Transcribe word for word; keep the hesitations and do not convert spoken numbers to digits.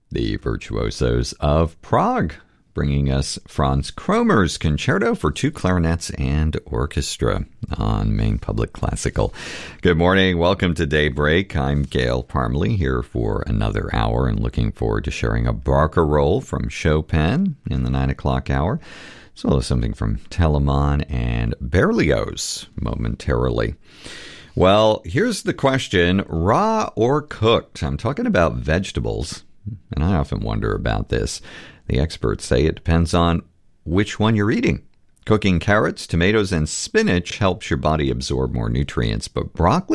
the virtuosos of Prague, bringing us Franz Kromer's Concerto for Two Clarinets and Orchestra on Maine Public Classical. Good morning. Welcome to Daybreak. I'm Gail Parmalee here for another hour and looking forward to sharing a barcarolle from Chopin in the nine o'clock hour, as well as something from Telemann and Berlioz momentarily. Well, here's the question, raw or cooked? I'm talking about vegetables, and I often wonder about this. The experts say it depends on which one you're eating. Cooking carrots, tomatoes, and spinach helps your body absorb more nutrients, but broccoli